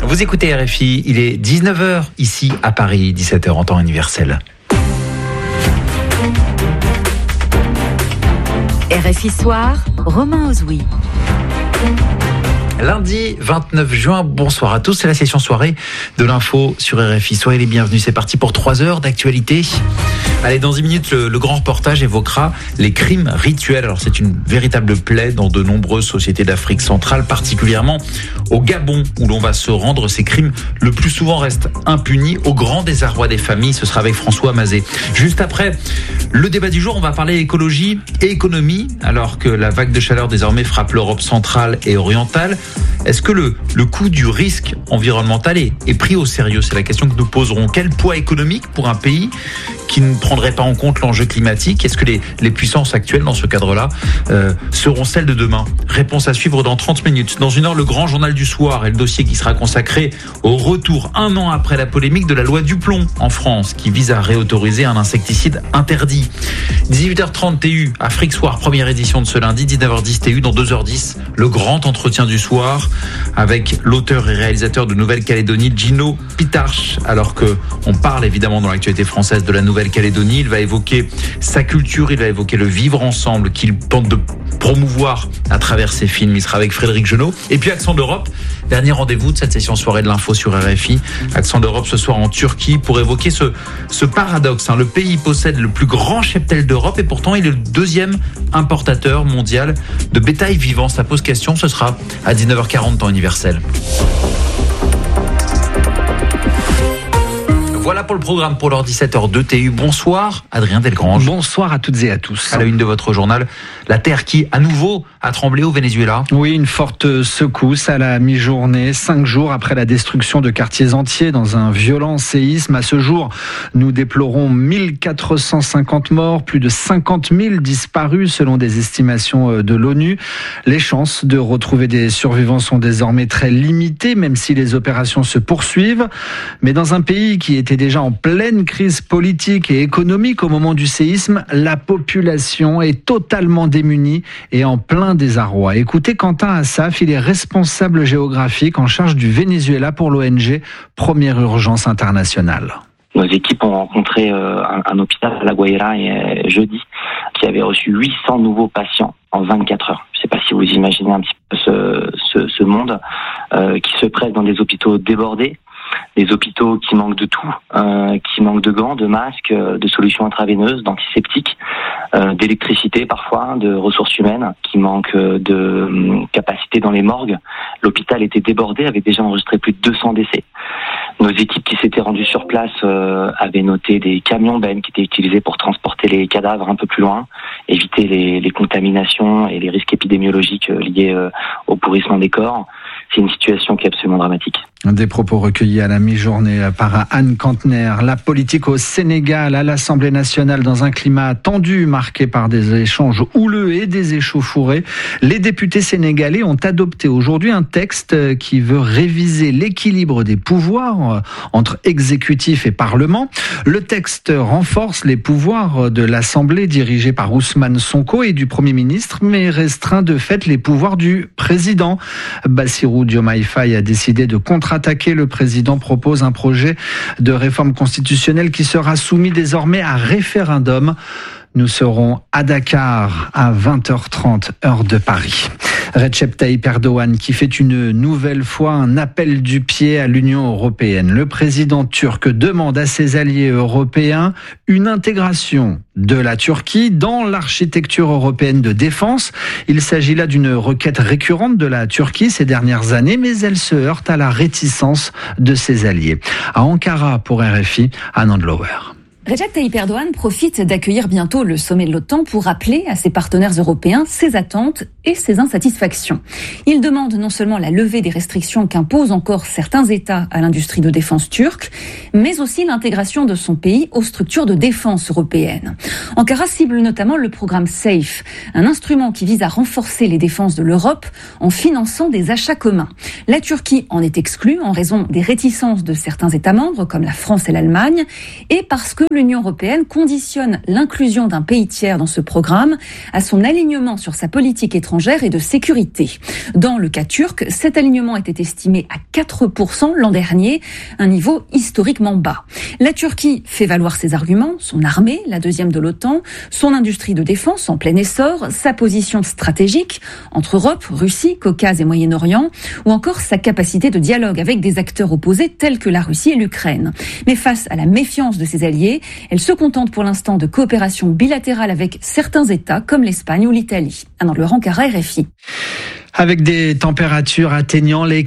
Vous écoutez RFI, il est 19h ici à Paris, 17h en temps universel. RFI Soir, Romain Ozoui. Lundi 29 juin, bonsoir à tous, c'est la session soirée de l'info sur RFI. Soyez les bienvenus, c'est parti pour 3 heures d'actualité. Allez, dans 10 minutes, le grand reportage évoquera les crimes rituels. Alors c'est une véritable plaie dans de nombreuses sociétés d'Afrique centrale, particulièrement au Gabon, où l'on va se rendre. Ces crimes, le plus souvent, restent impunis, au grand désarroi des familles. Ce sera avec François Mazet. Juste après le débat du jour, on va parler écologie et économie, alors que la vague de chaleur désormais frappe l'Europe centrale et orientale. Est-ce que le coût du risque environnemental est pris au sérieux? C'est la question que nous poserons. Quel poids économique pour un pays qui ne prendrait pas en compte l'enjeu climatique? Est-ce que les puissances actuelles dans ce cadre-là seront celles de demain? Réponse à suivre dans 30 minutes. Dans une heure, le grand journal du soir et le dossier qui sera consacré au retour, 1 an après la polémique de la loi du plomb en France, qui vise à réautoriser un insecticide interdit. 18h30 TU, Afrique Soir, première édition de ce lundi. 19h10 TU, dans 2h10, le grand entretien du soir avec l'auteur et réalisateur de Nouvelle-Calédonie, Gino Pitarch. Alors qu'on parle évidemment dans l'actualité française de la Nouvelle-Calédonie, il va évoquer sa culture, il va évoquer le vivre ensemble qu'il tente de promouvoir à travers ses films. Il sera avec Frédéric Genot. Et puis Accent d'Europe, dernier rendez-vous de cette session soirée de l'info sur RFI. Accent d'Europe ce soir en Turquie pour évoquer ce paradoxe. Le pays possède le plus grand cheptel d'Europe et pourtant il est le 2e importateur mondial de bétail vivant. Ça pose question, ce sera à 19h40 temps universel. Voilà pour le programme pour l'heure 17h2 TU. Bonsoir Adrien Delgrange. Bonsoir à toutes et à tous. À la une de votre journal, la terre qui à nouveau a tremblé au Venezuela. Oui, une forte secousse à la mi-journée, 5 jours après la destruction de quartiers entiers dans un violent séisme. À ce jour, nous déplorons 1450 morts, plus de 50 000 disparus selon des estimations de l'ONU. Les chances de retrouver des survivants sont désormais très limitées, même si les opérations se poursuivent. Mais dans un pays qui était déjà en pleine crise politique et économique au moment du séisme, la population est totalement démunie et en plein désarroi. Écoutez Quentin Assaf, il est responsable géographique en charge du Venezuela pour l'ONG Première Urgence Internationale. Nos équipes ont rencontré un hôpital à La Guaira jeudi qui avait reçu 800 nouveaux patients en 24 heures. Je ne sais pas si vous imaginez un petit peu ce monde qui se presse dans des hôpitaux débordés. Des hôpitaux qui manquent de tout, qui manquent de gants, de masques, de solutions intraveineuses, d'antiseptiques, d'électricité parfois, de ressources humaines, qui manquent de capacité dans les morgues. L'hôpital était débordé, avait déjà enregistré plus de 200 décès. Nos équipes qui s'étaient rendues sur place avaient noté des camions bennes qui étaient utilisés pour transporter les cadavres un peu plus loin, éviter les contaminations et les risques épidémiologiques liés au pourrissement des corps. C'est une situation qui est absolument dramatique. Des propos recueillis à la mi-journée par Anne Kantner. La politique au Sénégal, à l'Assemblée nationale, dans un climat tendu, marqué par des échanges houleux et des échauffourées. Les députés sénégalais ont adopté aujourd'hui un texte qui veut réviser l'équilibre des pouvoirs entre exécutif et parlement. Le texte renforce les pouvoirs de l'Assemblée dirigée par Ousmane Sonko et du Premier ministre, mais restreint de fait les pouvoirs du président. Bassirou Diomaye Faye a décidé de contre-attaquer. Le président propose un projet de réforme constitutionnelle qui sera soumis désormais à référendum. Nous serons à Dakar à 20h30 heure de Paris. Recep Tayyip Erdogan qui fait une nouvelle fois un appel du pied à l'Union européenne. Le président turc demande à ses alliés européens une intégration de la Turquie dans l'architecture européenne de défense. Il s'agit là d'une requête récurrente de la Turquie ces dernières années, mais elle se heurte à la réticence de ses alliés. À Ankara pour RFI, Anand Lower. Recep Tayyip Erdogan profite d'accueillir bientôt le sommet de l'OTAN pour rappeler à ses partenaires européens ses attentes et ses insatisfactions. Il demande non seulement la levée des restrictions qu'imposent encore certains États à l'industrie de défense turque, mais aussi l'intégration de son pays aux structures de défense européennes. Ankara cible notamment le programme SAFE, un instrument qui vise à renforcer les défenses de l'Europe en finançant des achats communs. La Turquie en est exclue en raison des réticences de certains États membres comme la France et l'Allemagne et parce que le l'Union européenne conditionne l'inclusion d'un pays tiers dans ce programme à son alignement sur sa politique étrangère et de sécurité. Dans le cas turc, cet alignement était estimé à 4% l'an dernier, un niveau historiquement bas. La Turquie fait valoir ses arguments, son armée, la deuxième de l'OTAN, son industrie de défense en plein essor, sa position stratégique entre Europe, Russie, Caucase et Moyen-Orient, ou encore sa capacité de dialogue avec des acteurs opposés tels que la Russie et l'Ukraine. Mais face à la méfiance de ses alliés, elle se contente pour l'instant de coopération bilatérale avec certains États comme l'Espagne ou l'Italie. Anne-Laure Ankara, RFI. Avec des températures atteignant les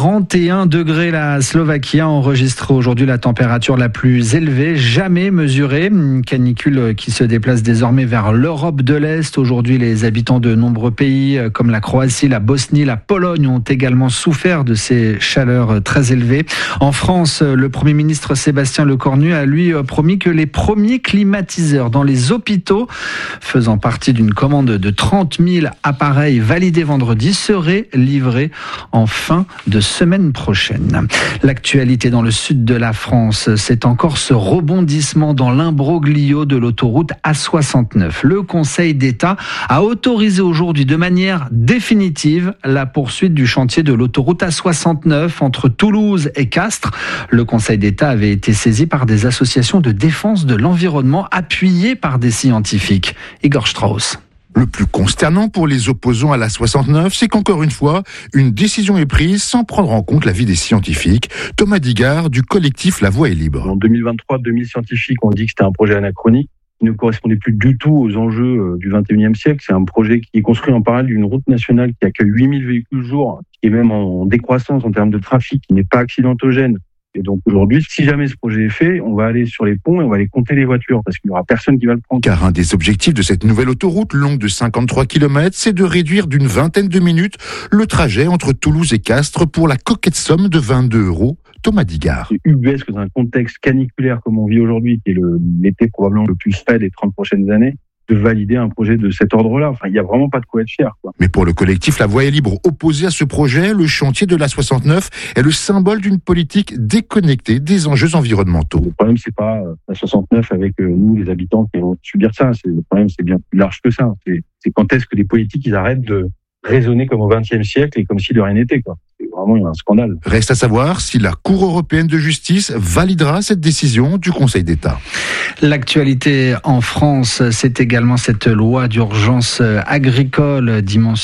41 degrés, la Slovaquie a enregistré aujourd'hui la température la plus élevée jamais mesurée. Une canicule qui se déplace désormais vers l'Europe de l'Est. Aujourd'hui, les habitants de nombreux pays comme la Croatie, la Bosnie, la Pologne ont également souffert de ces chaleurs très élevées. En France, le Premier ministre Sébastien Lecornu a lui promis que les premiers climatiseurs dans les hôpitaux, faisant partie d'une commande de 30 000 appareils validés vendredi, serait livré en fin de semaine prochaine. L'actualité dans le sud de la France, c'est encore ce rebondissement dans l'imbroglio de l'autoroute A69. Le Conseil d'État a autorisé aujourd'hui de manière définitive la poursuite du chantier de l'autoroute A69 entre Toulouse et Castres. Le Conseil d'État avait été saisi par des associations de défense de l'environnement appuyées par des scientifiques. Igor Strauss. Le plus consternant pour les opposants à la 69, c'est qu'encore une fois, une décision est prise sans prendre en compte l'avis des scientifiques. Thomas Digard, du collectif La Voie est libre. En 2023, 2000 scientifiques ont dit que c'était un projet anachronique qui ne correspondait plus du tout aux enjeux du 21e siècle. C'est un projet qui est construit en parallèle d'une route nationale qui accueille 8000 véhicules jour, qui est même en décroissance en termes de trafic, qui n'est pas accidentogène. Et donc aujourd'hui, si jamais ce projet est fait, on va aller sur les ponts et on va aller compter les voitures parce qu'il n'y aura personne qui va le prendre. Car un des objectifs de cette nouvelle autoroute longue de 53 km, c'est de réduire d'une vingtaine de minutes le trajet entre Toulouse et Castres pour la coquette somme de 22 €. Thomas Digard. C'est ubuesque dans un contexte caniculaire comme on vit aujourd'hui, qui est l'été probablement le plus frais des 30 prochaines années, de valider un projet de cet ordre-là. Enfin, il n'y a vraiment pas de quoi être fier, quoi. Mais pour le collectif La Voie est libre opposé à ce projet, le chantier de la 69 est le symbole d'une politique déconnectée des enjeux environnementaux. Le problème, c'est pas la 69 avec nous, les habitants, qui vont subir ça. Le problème, c'est bien plus large que ça. C'est quand est-ce que les politiques, ils arrêtent de raisonner comme au XXe siècle et comme si de rien n'était, quoi. C'est vraiment un scandale. Reste à savoir si la Cour européenne de justice validera cette décision du Conseil d'État. L'actualité en France, c'est également cette loi d'urgence agricole,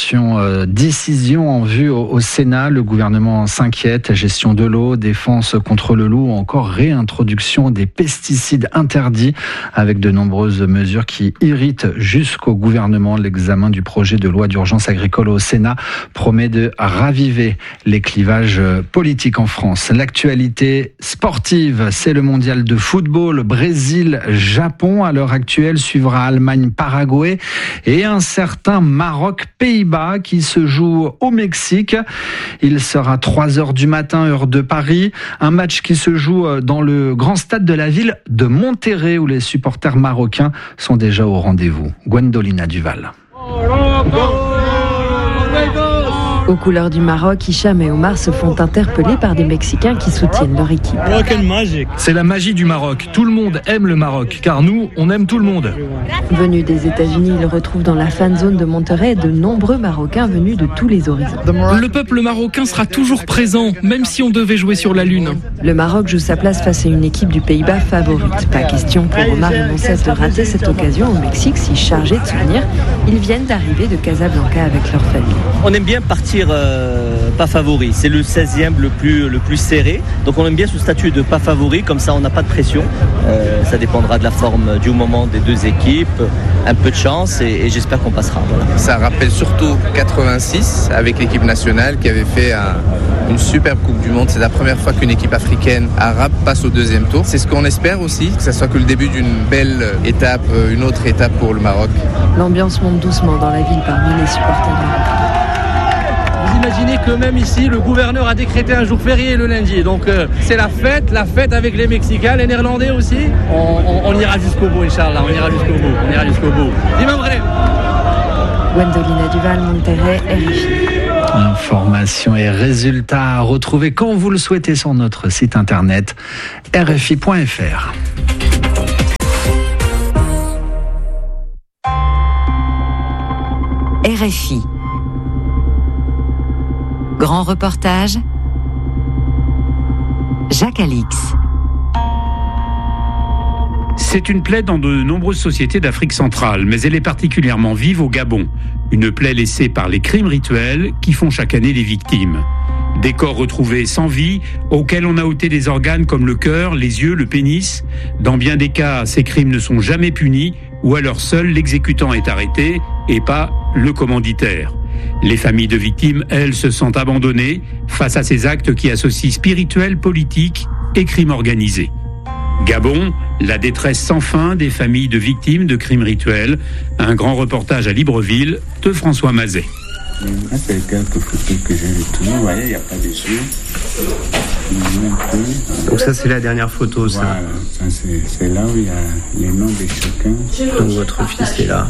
décision en vue au Sénat. Le gouvernement s'inquiète, gestion de l'eau, défense contre le loup, ou encore réintroduction des pesticides interdits, avec de nombreuses mesures qui irritent jusqu'au gouvernement. L'examen du projet de loi d'urgence agricole au Sénat promet de raviver les clivages politiques en France. L'actualité sportive, c'est le mondial de football Brésil-Japon. À l'heure actuelle, suivra Allemagne-Paraguay et un certain Maroc-Pays-Bas qui se joue au Mexique. Il sera 3h du matin, heure de Paris. Un match qui se joue dans le grand stade de la ville de Monterrey où les supporters marocains sont déjà au rendez-vous. Gwendolina Duval. Aux couleurs du Maroc, Hicham et Omar se font interpeller par des Mexicains qui soutiennent leur équipe. C'est la magie du Maroc. Tout le monde aime le Maroc, car nous, on aime tout le monde. Venus des États-Unis, ils retrouvent dans la fan zone de Monterrey de nombreux Marocains venus de tous les horizons. Le peuple marocain sera toujours présent, même si on devait jouer sur la Lune. Le Maroc joue sa place face à une équipe du Pays-Bas favorite. Pas question pour Omar et Monsès de rater cette occasion au Mexique, si chargés de souvenirs. Ils viennent d'arriver de Casablanca avec leur famille. On aime bien partir pas favori. C'est le 16e le plus serré. Donc on aime bien ce statut de pas favori, comme ça on n'a pas de pression. Ça dépendra de la forme du moment des deux équipes, un peu de chance et j'espère qu'on passera. Voilà. Ça rappelle surtout 86 avec l'équipe nationale qui avait fait une superbe Coupe du Monde. C'est la première fois qu'une équipe africaine arabe passe au deuxième tour. C'est ce qu'on espère aussi, que ça soit que le début d'une belle étape, une autre étape pour le Maroc. L'ambiance monte doucement dans la ville parmi les supporters marocains. Vous imaginez que même ici, le gouverneur a décrété un jour férié le lundi. Donc c'est la fête avec les Mexicains, les Néerlandais aussi. On ira jusqu'au bout, Inch'Allah, on ira jusqu'au bout. Gwendolina Duval, Monterrey, RFI. Informations et résultats à retrouver quand vous le souhaitez sur notre site internet rfi.fr. RFI. Grand reportage, Jacques Alix. C'est une plaie dans de nombreuses sociétés d'Afrique centrale, mais elle est particulièrement vive au Gabon. Une plaie laissée par les crimes rituels qui font chaque année les victimes. Des corps retrouvés sans vie, auxquels on a ôté des organes comme le cœur, les yeux, le pénis. Dans bien des cas, ces crimes ne sont jamais punis, ou alors seul l'exécutant est arrêté, et pas le commanditaire. Les familles de victimes, elles, se sentent abandonnées face à ces actes qui associent spirituel, politique et crime organisé. Gabon, la détresse sans fin des familles de victimes de crimes rituels. Un grand reportage à Libreville de François Mazet. C'est quelques photos que j'ai retenues. Vous voyez, il n'y a pas de yeux. Donc ça, c'est la dernière photo, ça. Voilà, ça, c'est là où il y a les noms de chacun. Donc votre fils est là.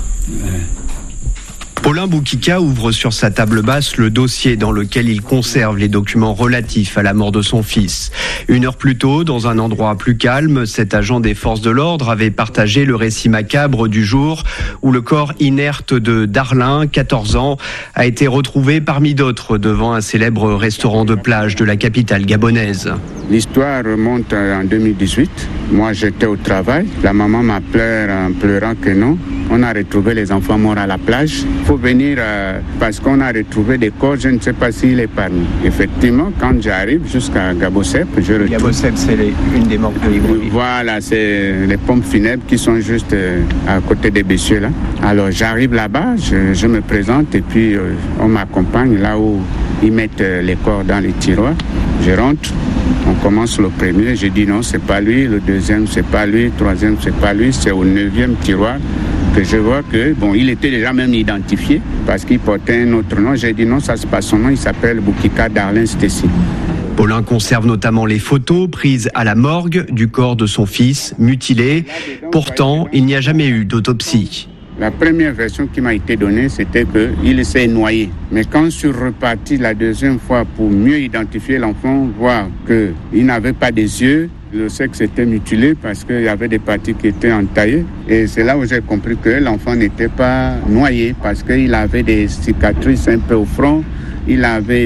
Paulin Boukika ouvre sur sa table basse le dossier dans lequel il conserve les documents relatifs à la mort de son fils. 1 heure plus tôt, dans un endroit plus calme, cet agent des forces de l'ordre avait partagé le récit macabre du jour où le corps inerte de Darlin, 14 ans, a été retrouvé parmi d'autres devant un célèbre restaurant de plage de la capitale gabonaise. L'histoire remonte en 2018. Moi, j'étais au travail. La maman m'appelait en pleurant que non. On a retrouvé les enfants morts à la plage. Il faut venir parce qu'on a retrouvé des corps. Je ne sais pas s'il est parmi. Effectivement, quand j'arrive jusqu'à Gabosep, je retrouve... Gabosep, c'est une des morgues de Libreville. Voilà, c'est les pompes funèbres qui sont juste à côté des messieurs là. Alors, j'arrive là-bas, je me présente et puis on m'accompagne là où ils mettent les corps dans les tiroirs. Je rentre. On commence le premier, je dis non, c'est pas lui. Le deuxième, c'est pas lui. Le troisième, c'est pas lui. C'est au 9e tiroir que je vois que, bon, il était déjà même identifié parce qu'il portait un autre nom. J'ai dit non, ça c'est pas son nom, il s'appelle Boukika Darlin Stécy. Paulin conserve notamment les photos prises à la morgue du corps de son fils, mutilé. Pourtant, il n'y a jamais eu d'autopsie. La première version qui m'a été donnée, c'était qu'il s'est noyé. Mais quand je suis reparti la deuxième fois pour mieux identifier l'enfant, voir qu'il n'avait pas des yeux, le sexe était mutilé parce qu'il y avait des parties qui étaient entaillées. Et c'est là où j'ai compris que l'enfant n'était pas noyé parce qu'il avait des cicatrices un peu au front, il avait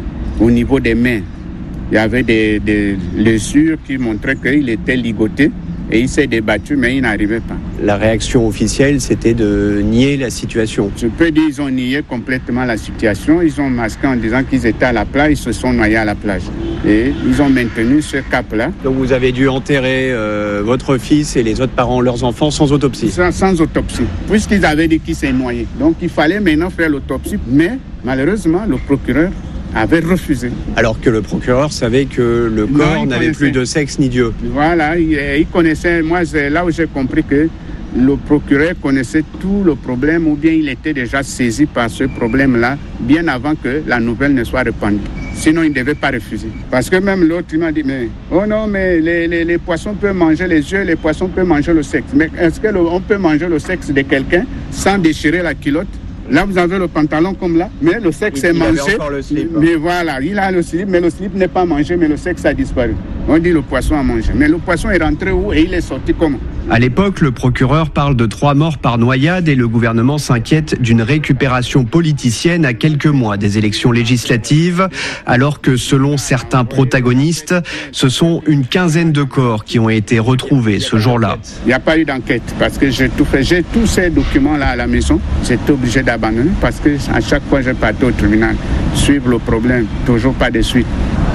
au niveau des mains, il y avait des blessures qui montraient qu'il était ligoté. Et il s'est débattu, mais il n'arrivait pas. La réaction officielle, c'était de nier la situation. Je peux dire qu'ils ont nié complètement la situation. Ils ont masqué en disant qu'ils étaient à la plage, ils se sont noyés à la plage. Et ils ont maintenu ce cap-là. Donc vous avez dû enterrer votre fils et les autres parents, leurs enfants, sans autopsie? Sans autopsie, puisqu'ils avaient dit qu'il s'est noyé. Donc il fallait maintenant faire l'autopsie, mais malheureusement, le procureur avait refusé. Alors que le procureur savait que le corps n'avait plus de sexe ni d'yeux. Voilà, il connaissait, moi c'est là où j'ai compris que le procureur connaissait tout le problème ou bien il était déjà saisi par ce problème-là bien avant que la nouvelle ne soit répandue. Sinon, il ne devait pas refuser. Parce que même l'autre, il m'a dit, mais oh non, mais les poissons peuvent manger les yeux, les poissons peuvent manger le sexe. Mais est-ce qu'on peut manger le sexe de quelqu'un sans déchirer la culotte? Là, vous avez le pantalon comme là, mais le sexe est mangé. Le slip, mais voilà, il a le slip, mais le slip n'est pas mangé, mais le sexe a disparu. On dit le poisson a mangé. Mais le poisson est rentré où et il est sorti comment? À l'époque, le procureur parle de 3 morts par noyade et le gouvernement s'inquiète d'une récupération politicienne à quelques mois des élections législatives, alors que selon certains protagonistes, ce sont une quinzaine de corps qui ont été retrouvés ce jour-là. Il n'y a pas eu d'enquête parce que j'ai tout fait. J'ai tous ces documents-là à la maison. J'étais obligé d'abandonner parce que à chaque fois je partais au tribunal, suivre le problème, toujours pas de suite.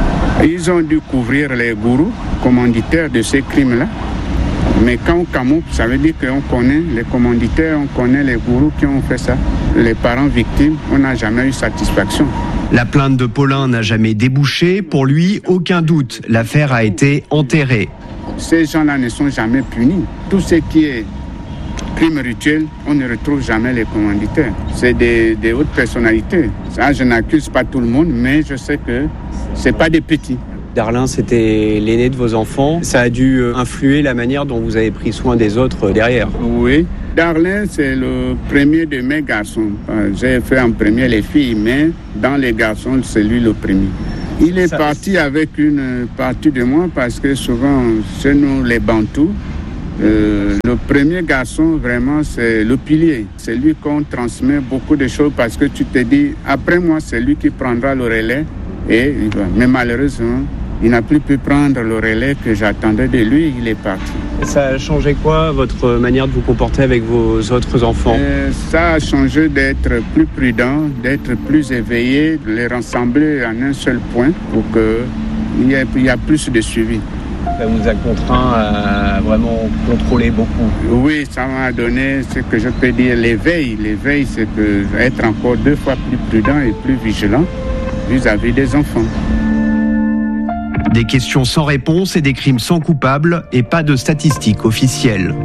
Ils ont dû couvrir les gourous commanditaires de ces crimes-là. Mais quand on camoupe, ça veut dire qu'on connaît les commanditaires, on connaît les gourous qui ont fait ça. Les parents victimes, on n'a jamais eu satisfaction. La plainte de Paulin n'a jamais débouché. Pour lui, aucun doute, l'affaire a été enterrée. Ces gens-là ne sont jamais punis. Tout ce qui est crime rituel, on ne retrouve jamais les commanditaires. C'est des hautes personnalités. Ça, je n'accuse pas tout le monde, mais je sais que ce n'est pas des petits. Darlin, c'était l'aîné de vos enfants. Ça a dû influer la manière dont vous avez pris soin des autres derrière. Oui. Darlin, c'est le premier de mes garçons. J'ai fait en premier les filles, mais dans les garçons, c'est lui le premier. Il est parti avec une partie de moi parce que souvent, chez nous, les Bantous, Le premier garçon, vraiment, c'est le pilier. C'est lui qu'on transmet beaucoup de choses parce que tu te dis, après moi, c'est lui qui prendra le relais. Mais malheureusement, il n'a plus pu prendre le relais que j'attendais de lui, il est parti. Ça a changé quoi, votre manière de vous comporter avec vos autres enfants ? Ça a changé d'être plus prudent, d'être plus éveillé, de les rassembler en un seul point pour qu'il y ait plus de suivi. Ça vous a contraint à vraiment contrôler beaucoup ? Oui, ça m'a donné ce que je peux dire l'éveil. L'éveil, c'est être encore 2 fois plus prudent et plus vigilant vis-à-vis des enfants. Des questions sans réponse et des crimes sans coupable et pas de statistiques officielles.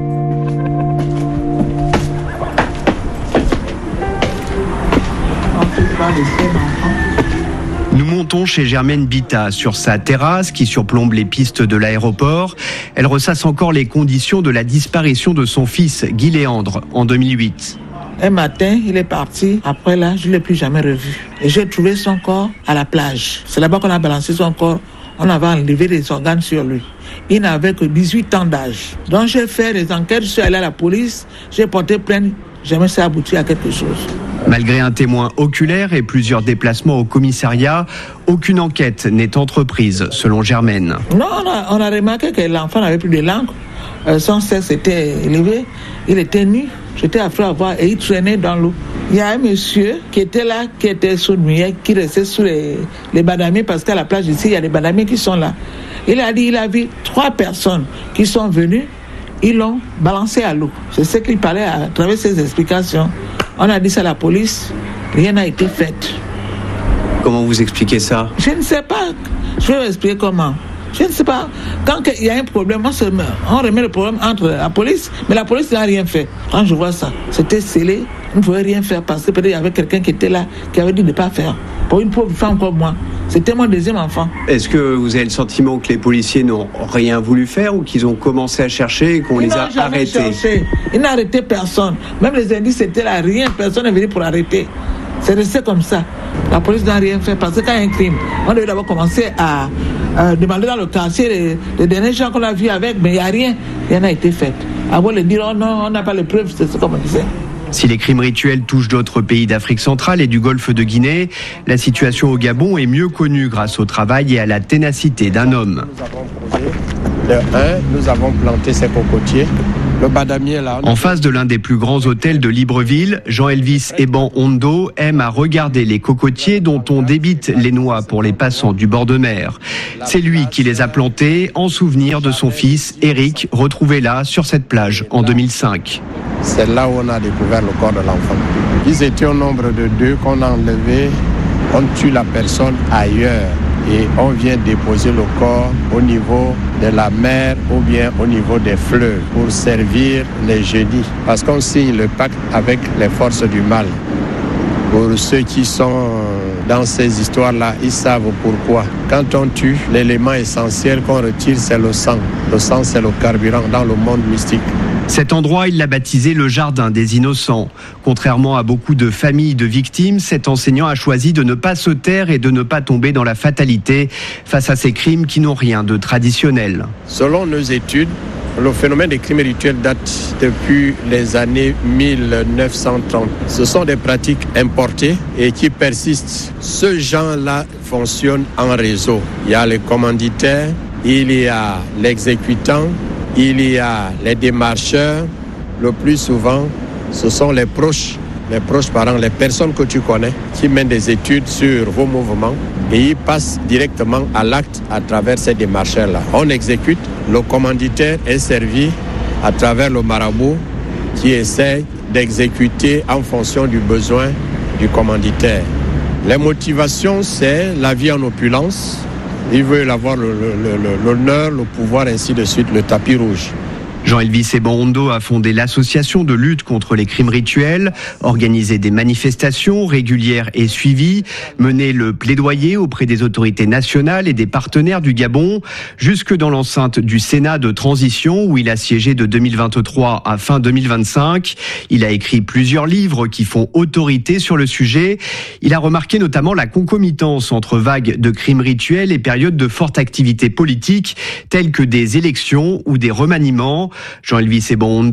Nous montons chez Germaine Bita sur sa terrasse qui surplombe les pistes de l'aéroport. Elle ressasse encore les conditions de la disparition de son fils Guy Léandre en 2008. Un matin, il est parti. Après là, je ne l'ai plus jamais revu. Et j'ai trouvé son corps à la plage. C'est là-bas qu'on a balancé son corps. On avait enlevé des organes sur lui. Il n'avait que 18 ans d'âge. Donc j'ai fait des enquêtes, je suis allé à la police, j'ai porté plainte. Jamais ça aboutit à quelque chose. Malgré un témoin oculaire et plusieurs déplacements au commissariat, aucune enquête n'est entreprise, selon Germaine. Non, on a remarqué que l'enfant n'avait plus de langue. Son sexe était élevé, il était nu. J'étais après à voir et il traînait dans l'eau. Il y a un monsieur qui était là, qui était sourd-muet, qui restait sous les badamiers, parce qu'à la plage ici, il y a des badamiers qui sont là. Il a dit, il a vu 3 personnes qui sont venues, ils l'ont balancé à l'eau. C'est ce qu'il parlait à travers ses explications. On a dit ça à la police, rien n'a été fait. Comment vous expliquez ça ? Je ne sais pas. Je vais vous expliquer comment. Je ne sais pas. Quand il y a un problème, on remet le problème entre la police, mais la police n'a rien fait. Quand je vois ça, c'était scellé, on ne pouvait rien faire parce que peut-être il y avait quelqu'un qui était là, qui avait dit de ne pas faire. Pour une pauvre femme comme moi, c'était mon deuxième enfant. Est-ce que vous avez le sentiment que les policiers n'ont rien voulu faire ou qu'ils ont commencé à chercher et qu'on les a arrêtés ? Ils n'ont arrêté personne. Même les indices étaient là, rien, personne n'est venu pour arrêter. C'est resté comme ça. La police n'a rien fait parce que quand il y a un crime, on devait d'abord commencer à demander dans le quartier les derniers gens qu'on a vus avec, mais il n'y a rien n'a été fait. Avant de dire, oh non, on n'a pas les preuves, c'est ce qu'on me disait. Si les crimes rituels touchent d'autres pays d'Afrique centrale et du golfe de Guinée, la situation au Gabon est mieux connue grâce au travail et à la ténacité d'un homme. Nous avons planté ces cocotiers. Le badamier là. En face de l'un des plus grands hôtels de Libreville, Jean-Elvis Eban Hondo aime à regarder les cocotiers dont on débite les noix pour les passants du bord de mer. C'est lui qui les a plantés en souvenir de son fils Eric, retrouvé là sur cette plage en 2005. C'est là où on a découvert le corps de l'enfant. Ils étaient au nombre de 2 qu'on a enlevés. On tue la personne ailleurs et on vient déposer le corps au niveau de la mer ou bien au niveau des fleuves pour servir les jeudis. Parce qu'on signe le pacte avec les forces du mal. Pour ceux qui sont dans ces histoires-là, ils savent pourquoi. Quand on tue, l'élément essentiel qu'on retire, c'est le sang. Le sang, c'est le carburant dans le monde mystique. Cet endroit, il l'a baptisé le Jardin des Innocents. Contrairement à beaucoup de familles de victimes, cet enseignant a choisi de ne pas se taire et de ne pas tomber dans la fatalité face à ces crimes qui n'ont rien de traditionnel. Selon nos études, le phénomène des crimes rituels date depuis les années 1930. Ce sont des pratiques importées et qui persistent. Ce genre-là fonctionne en réseau. Il y a les commanditaires, il y a l'exécutant, il y a les démarcheurs. Le plus souvent, ce sont les proches parents, les personnes que tu connais, qui mènent des études sur vos mouvements et ils passent directement à l'acte à travers ces démarcheurs-là. On exécute, le commanditaire est servi à travers le marabout qui essaie d'exécuter en fonction du besoin du commanditaire. Les motivations, c'est la vie en opulence. Ils veulent avoir l'honneur, le pouvoir, ainsi de suite, le tapis rouge. Jean-Elvis Eban Hondo a fondé l'association de lutte contre les crimes rituels, organisé des manifestations régulières et suivies, mené le plaidoyer auprès des autorités nationales et des partenaires du Gabon, jusque dans l'enceinte du Sénat de transition où il a siégé de 2023 à fin 2025. Il a écrit plusieurs livres qui font autorité sur le sujet. Il a remarqué notamment la concomitance entre vagues de crimes rituels et périodes de forte activité politique, telles que des élections ou des remaniements. Jean-Elvis Ebon.